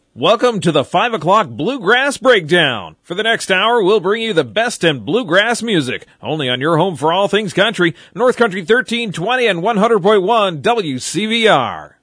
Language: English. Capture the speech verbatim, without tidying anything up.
Welcome to the five o'clock Bluegrass Breakdown. For the next hour, we'll bring you the best in bluegrass music, only on your home for all things country, North Country thirteen twenty and one hundred point one W C V R.